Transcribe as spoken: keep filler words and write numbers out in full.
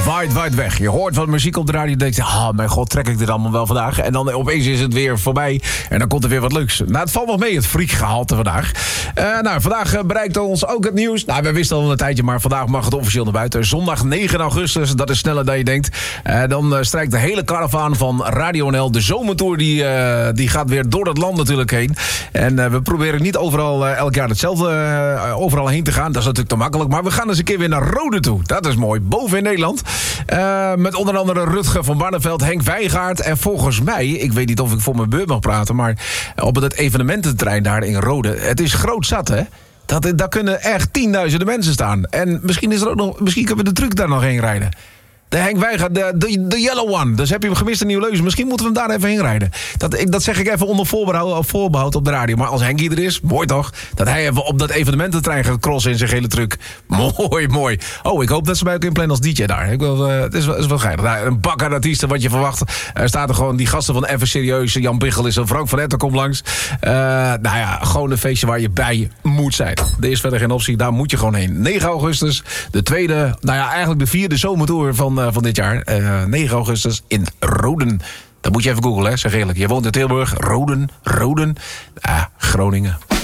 waait, waait weg. Je hoort wat muziek op de radio en denkt... ah, mijn god, trek ik dit allemaal wel vandaag? En dan opeens is het weer voorbij en dan komt er weer wat leuks. Nou, het valt wel mee, het freakgehalte vandaag. Uh, nou, vandaag uh, bereikt ons ook het nieuws. Nou, we wisten al een tijdje, maar vandaag mag het officieel naar buiten. Zondag negen augustus, dat is sneller dan je denkt. Uh, dan uh, strijkt de hele karavaan van Radio N L. De zomertour die, uh, die gaat weer door het land natuurlijk heen. En uh, we proberen niet overal uh, elk jaar hetzelfde uh, overal heen te gaan. Dat is natuurlijk te makkelijk. Maar we gaan eens een keer weer naar Rode toe. Dat is mooi. Boven in Nederland. Uh, met onder andere Rutger van Barneveld, Henk Wijngaard. En volgens mij, ik weet niet of ik voor mijn beurt mag praten... maar op het evenemententerrein daar in Rode... het is groot zat, hè? Dat, daar kunnen echt tienduizenden mensen staan. En misschien, is er ook nog, misschien kunnen we de truck daar nog heen rijden. De Henk Wijngaard, de, de, de Yellow One. Dus heb je hem gemist in Nieuw-Leuzen. Misschien moeten we hem daar even heen rijden. Dat, dat zeg ik even onder voorbehoud, voorbehoud op de radio. Maar als Henkie er is, mooi toch? Dat hij even op dat evenemententrein gaat crossen in zijn gele truck. Mooi, mooi. Oh, ik hoop dat ze mij ook inplannen als D J daar. Ik wil, uh, het is wel, is wel geinig. Nou, een bak aan artiesten, wat je verwacht. Er staat er gewoon die gasten van Even Serieus. Jan Biggel is er, Frank van Etten komt langs. Uh, nou ja, gewoon een feestje waar je bij moet zijn. Er is verder geen optie, daar moet je gewoon heen. negen augustus, de tweede, nou ja, eigenlijk de vierde zomertour van, uh, van dit jaar. Uh, negen augustus in Roden. Dat moet je even googlen, hè, zeg eerlijk. Je woont in Tilburg, Roden, Roden. Ah, Groningen.